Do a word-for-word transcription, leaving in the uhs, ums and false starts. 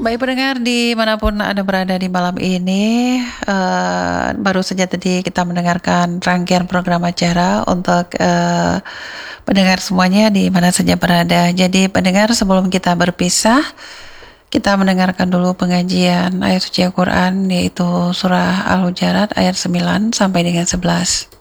Baik pendengar dimanapun Anda berada di malam ini, eh, baru saja tadi kita mendengarkan rangkaian program acara untuk eh, pendengar semuanya di mana saja berada. Jadi pendengar, sebelum kita berpisah, kita mendengarkan dulu pengajian ayat suci Al-Quran, yaitu surah Al-Hujarat ayat sembilan sampai dengan sebelas.